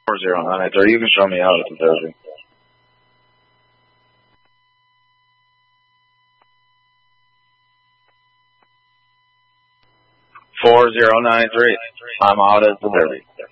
4093. You can show me out at the Derby. 4093. I'm out at the Derby.